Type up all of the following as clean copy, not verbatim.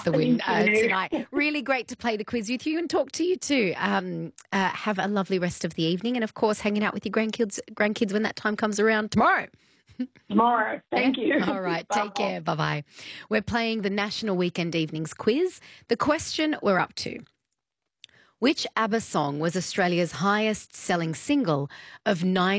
the win Thank you. tonight. Really great to play the quiz with you and talk to you too. Have a lovely rest of the evening and, of course, hanging out with your grandkids when that time comes around tomorrow. Tomorrow. Thank you. All right. Take care. Bye-bye. We're playing the National Weekend Evenings quiz. The question we're up to: which ABBA song was Australia's highest-selling single of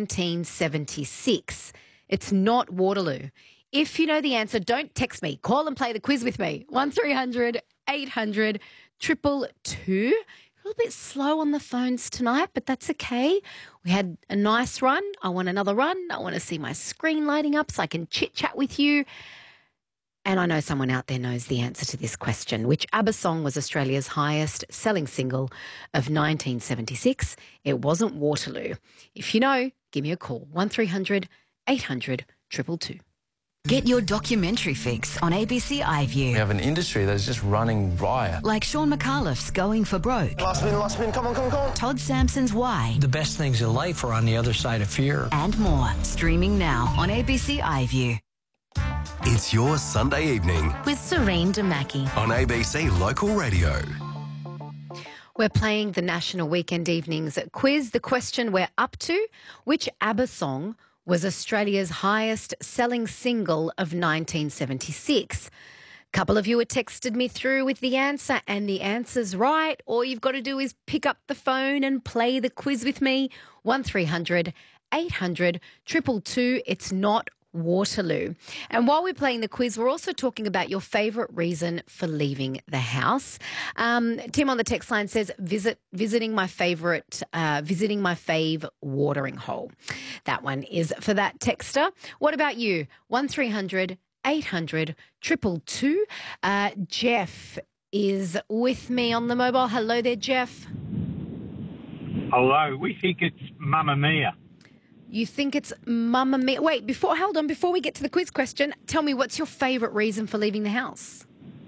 1976? It's not Waterloo. If you know the answer, don't text me. Call and play the quiz with me. 1300 800 222. A little bit slow on the phones tonight, but that's okay. We had a nice run. I want another run. I want to see my screen lighting up so I can chit-chat with you. And I know someone out there knows the answer to this question. Which ABBA song was Australia's highest-selling single of 1976? It wasn't Waterloo. If you know, give me a call. 1300 800 222. Get your documentary fix on ABC iView. We have an industry that is just running riot. Like Sean McAuliffe's Going for Broke. Last spin, come on. Todd Sampson's Why. The best things in life are on the other side of fear. And more. Streaming now on ABC iView. It's your Sunday evening With Serene Damaki. on ABC Local Radio. We're playing the National Weekend Evenings quiz. The question we're up to: which ABBA song was Australia's highest-selling single of 1976? A couple of you have texted me through with the answer, and the answer's right. All you've got to do is pick up the phone and play the quiz with me. 1300 800 222. It's not Waterloo. And while we're playing the quiz, we're also talking about your favourite reason for leaving the house. Tim on the text line says, visiting my fave watering hole. That one is for that texter. What about you? 1300 800 222. Jeff is with me on the mobile. Hello there, Jeff. Hello. We think it's Mamma Mia. You think it's Mamma Mia? Wait, hold on. Before we get to the quiz question, tell me, what's your favourite reason for leaving the house?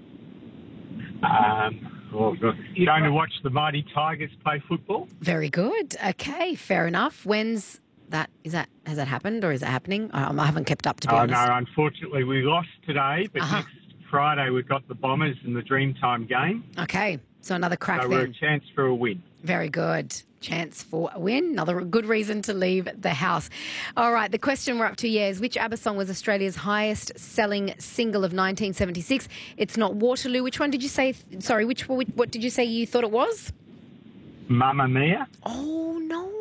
Going to watch the Mighty Tigers play football. Very good. Okay, fair enough. Has that happened or is it happening? I haven't kept up, to be honest. No, unfortunately we lost today, but next Friday we've got the Bombers in the Dreamtime game. Okay, so another crack so then. we're a chance for a win. Very good. Chance for a win. Another good reason to leave the house. What right, the question we're up to is: which ABBA song was Australia's highest-selling single of 1976? It's not Waterloo. Which one did you say? Sorry, what did you say you thought it was? Mamma Mia. Oh, no.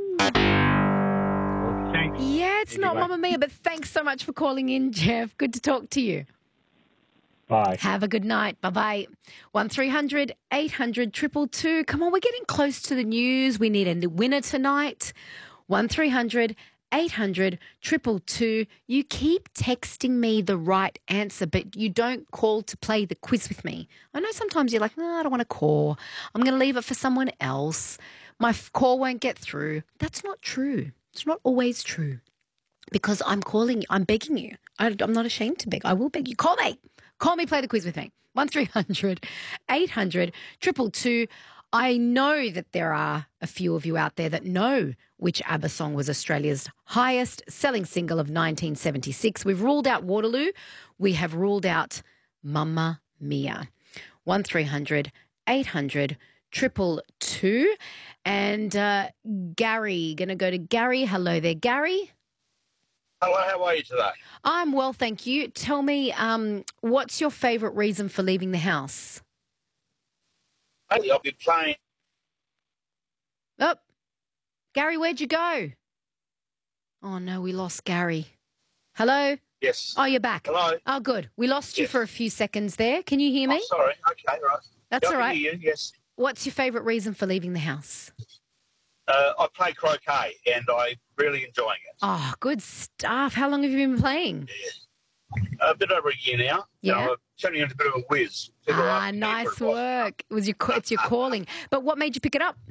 Well, thanks. Yeah, it's not Mamma Mia, but thanks so much for calling in, Jeff. Good to talk to you. Bye. Have a good night. Bye-bye. 1300 800 222. Come on, we're getting close to the news. We need a winner tonight. 1300 800 222. You keep texting me the right answer, but you don't call to play the quiz with me. I know sometimes you're like, no, I don't want to call. I'm going to leave it for someone else. My call won't get through. That's not true. It's not always true, because I'm calling you. I'm begging you. I'm not ashamed to beg. I will beg you. Call me. Call me, play the quiz with me. 1300 800 222. I know that there are a few of you out there that know which ABBA song was Australia's highest-selling single of 1976. We've ruled out Waterloo. We have ruled out Mamma Mia. 1300 800 222. And Gary, going to go to Gary. Hello there, Gary. Hello, how are you today? I'm well, thank you. Tell me, what's your favourite reason for leaving the house? Hey, I'll be playing. Oh, Gary, where'd you go? Oh, no, we lost Gary. Hello? Yes. Oh, you're back. Hello. Oh, good. We lost you for a few seconds there. Can you hear me? Oh, sorry. Okay, right. That's all right. I can hear you, yes. What's your favourite reason for leaving the house? I play croquet and I'm really enjoying it. Oh, good stuff. How long have you been playing? A bit over a year now. Yeah. I'm turning into a bit of a whiz. People ask me Nice for advice. work. It's your calling. But what made you pick it up?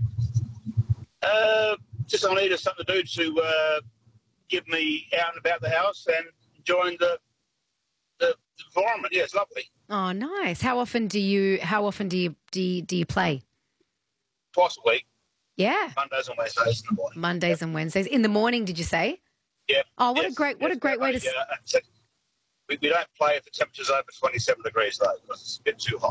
Just I needed something to do to get me out and about the house and enjoying the environment. Yeah, it's lovely. Oh, nice. How often do you play? Twice a week. Yeah. Mondays and Wednesdays in the morning. Mondays and Wednesdays. In the morning, did you say? Yeah. Oh, what yes, a great way to... We don't play if the temperature's over 27 degrees, though, because it's a bit too hot.